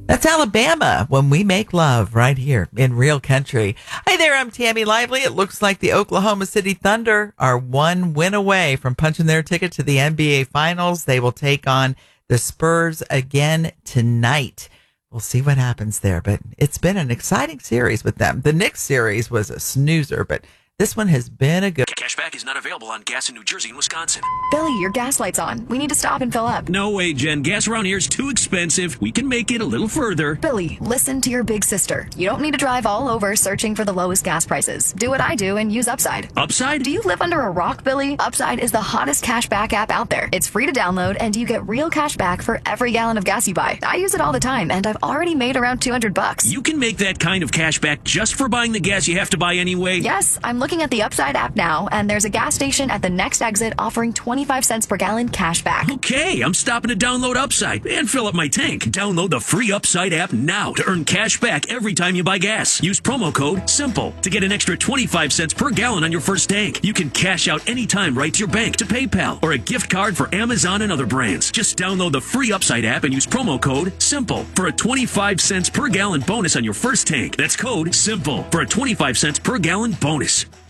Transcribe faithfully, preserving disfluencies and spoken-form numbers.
That's Alabama when we make love right here in real country. Hi there, I'm Tammy Lively. It looks like the Oklahoma City Thunder are one win away from punching their ticket to the N B A Finals. They will take on the Spurs again tonight. We'll see what happens there, but it's been an exciting series with them. The Knicks series was a snoozer, but this one has been a good. Cashback is not available on gas in New Jersey and Wisconsin. Billy, your gas light's on. We need to stop and fill up. No way, Jen. Gas around here is too expensive. We can make it a little further. Billy, listen to your big sister. You don't need to drive all over searching for the lowest gas prices. Do what I do and use Upside. Upside? Do you live under a rock, Billy? Upside is the hottest cashback app out there. It's free to download, and you get real cash back for every gallon of gas you buy. I use it all the time, and I've already made around two hundred bucks. You can make that kind of cash back just for buying the gas you have to buy anyway? Yes, I'm looking at the Upside app now, and there's a gas station at the next exit offering twenty-five cents per gallon cash back. Okay, I'm stopping to download Upside and fill up my tank. Download the free Upside app now to earn cash back every time you buy gas. Use promo code SIMPLE to get an extra twenty-five cents per gallon on your first tank. You can cash out anytime right to your bank, to PayPal, or a gift card for Amazon and other brands. Just download the free Upside app and use promo code SIMPLE for a twenty-five cents per gallon bonus on your first tank. That's code SIMPLE for a twenty-five cents per gallon bonus.